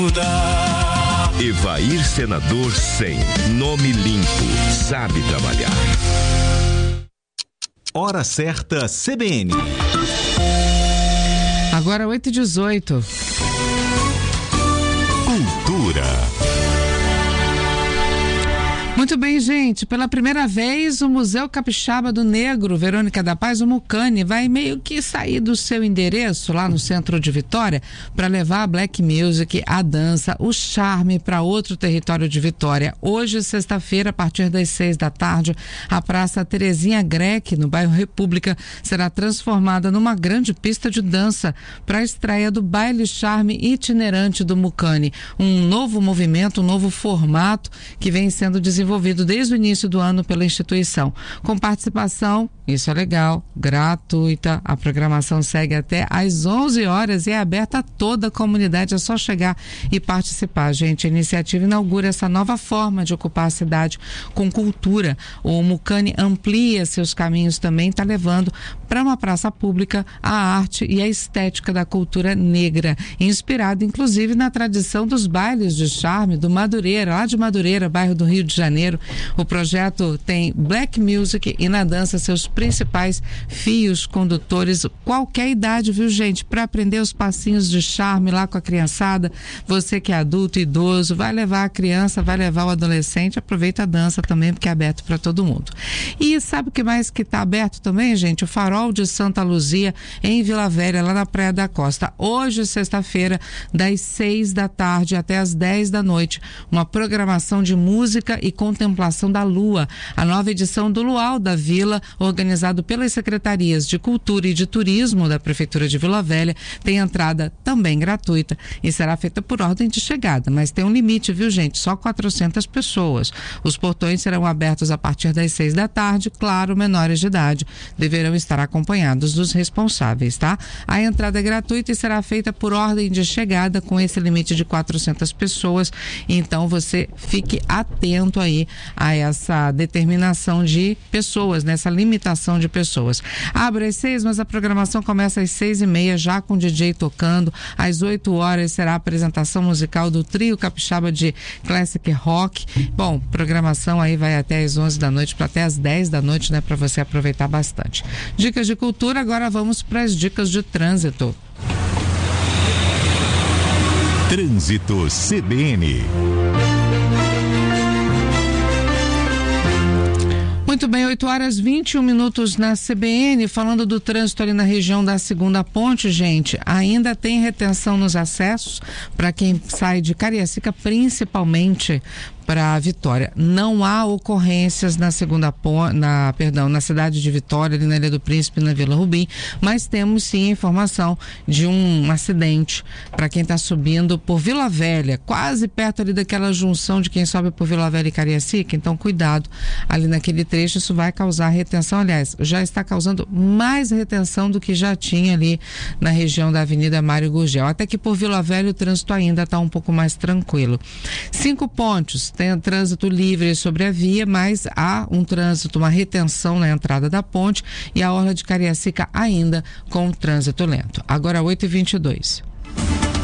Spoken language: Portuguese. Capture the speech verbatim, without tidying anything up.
Evair Senador cem. Nome limpo. Sabe trabalhar. Hora certa C B N. Agora oito e dezoito. Cultura. Muito bem, gente. Pela primeira vez, o Museu Capixaba do Negro, Verônica da Paz, o Mucane, vai meio que sair do seu endereço lá no centro de Vitória para levar a black music, a dança, o charme para outro território de Vitória. Hoje, sexta-feira, a partir das seis da tarde, a Praça Terezinha Greque, no bairro República, será transformada numa grande pista de dança para a estreia do baile charme itinerante do Mucane. Um novo movimento, um novo formato que vem sendo desenvolvido desenvolvido desde o início do ano pela instituição. Com participação, isso é legal, gratuita. A programação segue até às onze horas e é aberta a toda a comunidade. É só chegar e participar, gente. A iniciativa inaugura essa nova forma de ocupar a cidade com cultura. O Mucane amplia seus caminhos também, está levando para uma praça pública a arte e a estética da cultura negra, inspirado inclusive na tradição dos bailes de charme do Madureira, lá de Madureira, bairro do Rio de Janeiro. O projeto tem black music e na dança seus principais fios condutores, qualquer idade, viu, gente, para aprender os passinhos de charme lá com a criançada. Você que é adulto, idoso, vai levar a criança, vai levar o adolescente, aproveita a dança também, porque é aberto para todo mundo. E sabe o que mais que está aberto também, gente? O Farol de Santa Luzia em Vila Velha, lá na Praia da Costa. Hoje, sexta-feira, das seis da tarde até as dez da noite, uma programação de música e contemplação da lua. A nova edição do Luau da Vila, organizado pelas secretarias de Cultura e de Turismo da Prefeitura de Vila Velha, tem entrada também gratuita e será feita por ordem de chegada, mas tem um limite, viu, gente? Só quatrocentas pessoas. Os portões serão abertos a partir das seis da tarde, claro, menores de idade deverão estar acompanhados dos responsáveis, tá? A entrada é gratuita e será feita por ordem de chegada com esse limite de quatrocentas pessoas, então você fique atento aí a essa determinação de pessoas, nessa limitação de pessoas. Abre às seis, mas a programação começa às seis e meia, já com o D J tocando. Às oito horas será a apresentação musical do Trio Capixaba de Classic Rock. Bom, programação aí vai até às onze da noite, para até às dez da noite, né, para você aproveitar bastante. Dicas de cultura, agora vamos para as dicas de trânsito. Trânsito C B N. Muito bem, oito horas e vinte e um minutos na C B N, falando do trânsito ali na região da Segunda Ponte, gente, ainda tem retenção nos acessos para quem sai de Cariacica, principalmente para Vitória. Não há ocorrências na segunda na, perdão, na cidade de Vitória, ali na Ilha do Príncipe, na Vila Rubim, mas temos sim a informação de um acidente para quem está subindo por Vila Velha, quase perto ali daquela junção de quem sobe por Vila Velha e Cariacica. Então cuidado ali naquele trecho, isso vai causar retenção, aliás, já está causando mais retenção do que já tinha ali na região da Avenida Mário Gurgel, até que por Vila Velha o trânsito ainda está um pouco mais tranquilo. Cinco pontos, tem trânsito livre sobre a via, mas há um trânsito, uma retenção na entrada da ponte, e a orla de Cariacica ainda com trânsito lento. Agora oito e vinte e dois.